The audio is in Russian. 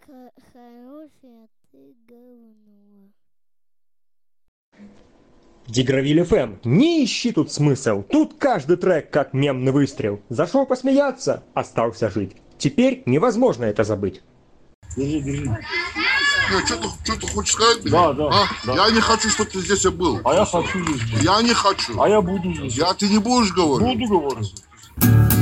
хороший, а ты говно. Дигравиль FM. Не ищи тут смысл. Тут каждый трек как мемный выстрел. Зашел посмеяться, остался жить. Теперь невозможно это забыть. Держи, держи. Что ты хочешь сказать? Да, да, А? да. Я не хочу, чтобы ты здесь был. А я хочу здесь. Я не хочу. А я буду здесь. Ты не будешь говорить? Буду говорить.